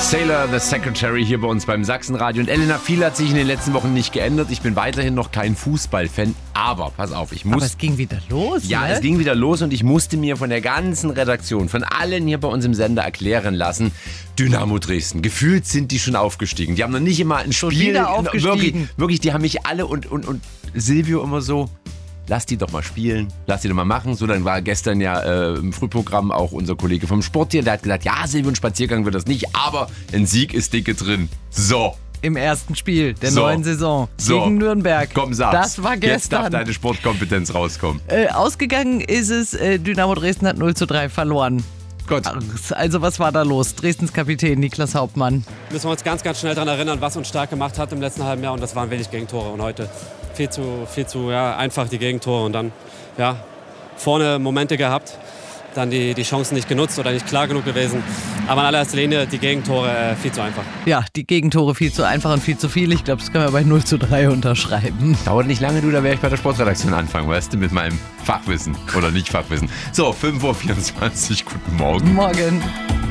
Sailor, the Secretary hier bei uns beim Sachsenradio. Und Elena, viel hat sich in den letzten Wochen nicht geändert. Ich bin weiterhin noch kein Fußballfan. Aber, pass auf, Aber es ging wieder los, Ja, ne? es ging wieder los und ich musste mir von der ganzen Redaktion, von allen hier bei uns im Sender erklären lassen, Dynamo Dresden, gefühlt sind die schon aufgestiegen. Die haben noch nicht immer ein Schon Spiel. wieder aufgestiegen. Wirklich, die haben mich alle und Silvio immer so, lass die doch mal spielen, lass die doch mal machen. So, dann war gestern ja im Frühprogramm auch unser Kollege vom Sport hier, der hat gesagt, ja, Silvio, ein Spaziergang wird das nicht, aber ein Sieg ist dicke drin. So. Im ersten Spiel der neuen Saison So. gegen Nürnberg. Komm, sag's. Das war Jetzt darf gestern. deine Sportkompetenz rauskommen. Ausgegangen ist es, Dynamo Dresden hat 0:3 verloren. Gott. Also was war da los? Dresdens Kapitän Niklas Hauptmann. Müssen wir uns ganz, ganz schnell daran erinnern, was uns stark gemacht hat im letzten halben Jahr. Und das waren wenig Gegentore. Und heute viel zu einfach die Gegentore. Und dann vorne Momente gehabt, dann die Chancen nicht genutzt oder nicht klar genug gewesen. Aber in allererster Linie die Gegentore viel zu einfach. Ja, die Gegentore viel zu einfach und viel zu viel. Ich glaube, das können wir bei 0:3 unterschreiben. Dauert nicht lange, da werde ich bei der Sportredaktion anfangen, weißt du, mit meinem Fachwissen oder nicht Fachwissen. So, 5:24 Uhr, guten Morgen. Morgen.